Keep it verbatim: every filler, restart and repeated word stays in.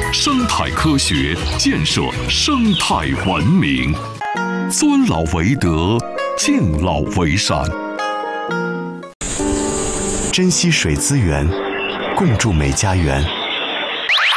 生态科学建设生态文明，尊老为德，敬老为善。 珍惜水资源，共筑美家园。